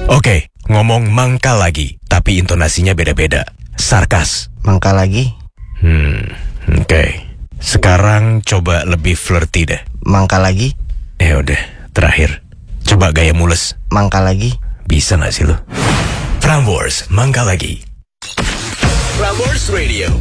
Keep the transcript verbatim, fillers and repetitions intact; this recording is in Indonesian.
Oke, ngomong mangkal lagi, tapi intonasinya beda-beda. Sarkas. Mangkal lagi. Hmm, oke. Sekarang coba lebih flirty deh. Mangkal lagi. Ya udah, terakhir. Coba gaya mules. Mangkal lagi. Bisa gak sih lo? Prambors, mangkal lagi. Prambors Radio.